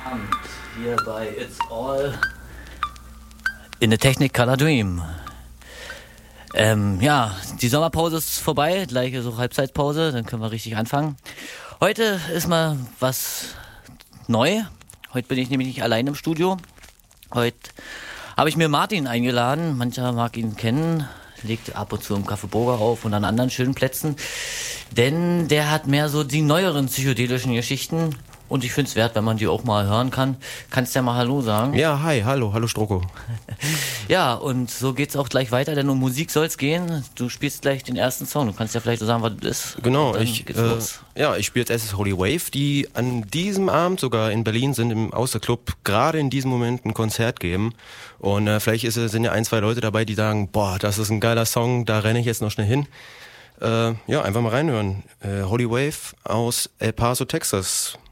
Abend hier bei It's All in the Technicolor Dream. Ja, die Sommerpause ist vorbei, gleiche so Halbzeitpause, dann können wir richtig anfangen. Heute ist mal was neu. Heute bin ich nämlich nicht allein im Studio. Heute habe ich mir Martin eingeladen. Mancher mag ihn kennen. Legt ab und zu im Café Burger auf und an anderen schönen Plätzen. Denn der hat mehr so die neueren psychedelischen Geschichten. Und ich finde es wert, wenn man die auch mal hören kann. Kannst du ja mal Hallo sagen? Ja, hi, hallo Stroko. Ja, und so geht's auch gleich weiter, denn um Musik soll's gehen. Du spielst gleich den ersten Song. Du kannst ja vielleicht so sagen, was das ist. Genau, ich spiele jetzt SS Holy Wave, die an diesem Abend sogar in Berlin sind, im Außerclub, gerade in diesem Moment ein Konzert geben. Und vielleicht sind ja 1, 2 Leute dabei, die sagen, boah, das ist ein geiler Song, da renne ich jetzt noch schnell hin. Einfach mal reinhören. Holy Wave aus El Paso, Texas.